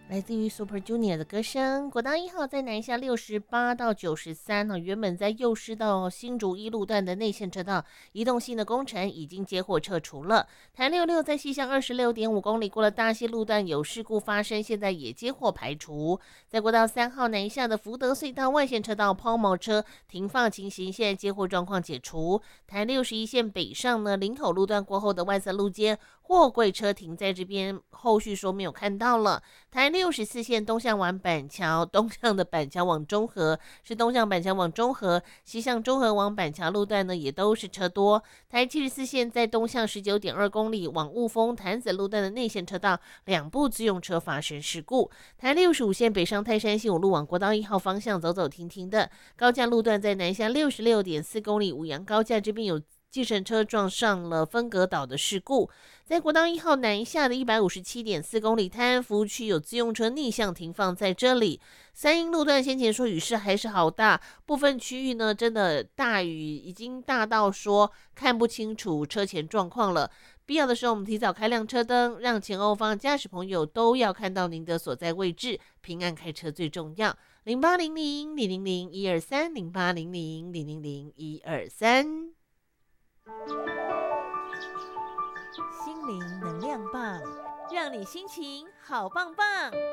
来自于 Super Junior 的歌声。国道1号在南下68到93原本在右师到新竹一路段的内线车道移动性的工程已经接获撤除了。台66在西向26.5公里过了大溪路段有事故发生，现在也接获排除。在国道3号南下的福德隧道外线车道抛锚车停放情形，现在接获状况解除。台61线北上呢，林口路段过后的外侧路肩货柜车停在这边，后续说没有看到了。台64线东向往板桥，东向的板桥往中和是东向板桥往中和，西向中和往板桥路段呢也都是车多。台74线在东向19.2公里往雾峰潭子路段的内线车道，两部自用车发生事故。台65线北上泰山新五路往国道1号方向走走停停的，高架路段在南下66.4公里五杨高架这边有计程车撞上了分隔岛的事故。在国道1号南下的157.4公里泰安服务区有自用车逆向停放在这里。三英路段先前说雨势还是好大，部分区域呢真的大雨已经大到说看不清楚车前状况了。必要的时候我们提早开亮车灯，让前后方驾驶朋友都要看到您的所在位置，平安开车最重要。0800-000-123 0800-000-123。 心灵能量棒，让你心情好棒棒。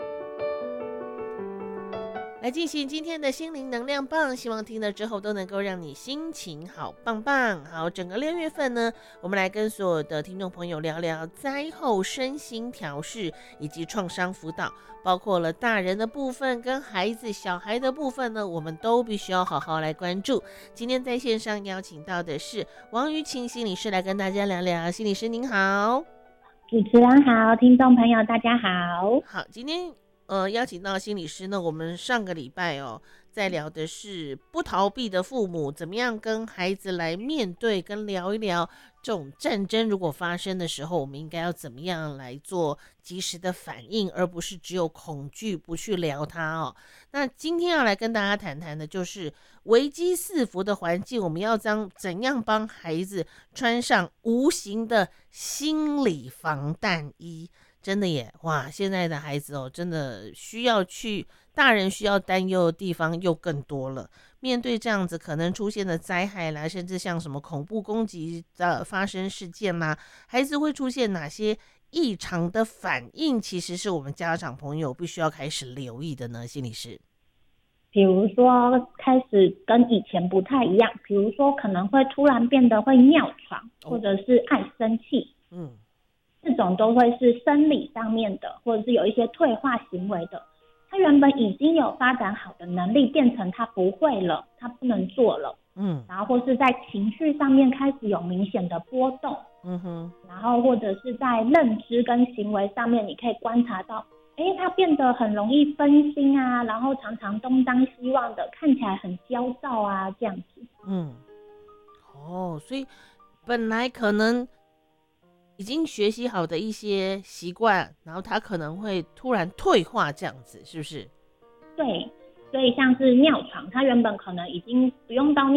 来进行今天的心灵能量棒，希望听了之后都能够让你心情好棒棒。好，整个6月份呢，我们来跟所有的听众朋友聊聊灾后身心调试以及创伤辅导，包括了大人的部分跟孩子小孩的部分呢，我们都必须要好好来关注。今天在线上邀请到的是王于晴心理师来跟大家聊聊。心理师您好。 主持人好，听众朋友大家好。 好，今天邀请到心理师呢，我们上个礼拜在聊的是不逃避的父母怎么样跟孩子来面对跟聊一聊这种战争如果发生的时候，我们应该要怎么样来做及时的反应，而不是只有恐惧不去聊它。那今天要来跟大家谈谈的就是危机四伏的环境，我们要怎样帮孩子穿上无形的心理防弹衣。真的耶，哇！现在的孩子真的需要大人需要担忧的地方又更多了。面对这样子可能出现的灾害啦，甚至像什么恐怖攻击的发生事件啦，孩子会出现哪些异常的反应？其实是我们家长朋友必须要开始留意的呢，心理师。 比如说开始跟以前不太一样，比如说可能会突然变得会尿床，或者是爱生气。这种都会是生理上面的，或者是有一些退化行为的。他原本已经有发展好的能力，变成他不会了，他不能做了。然后或是在情绪上面开始有明显的波动。然后或者是在认知跟行为上面，你可以观察到，他变得很容易分心啊，然后常常东张西望的，看起来很焦躁啊，这样子。 所以本来可能已经学习好的一些习惯，然后他可能会突然退化，这样子是不是？ 对，所以像是尿床，他原本可能已经不用到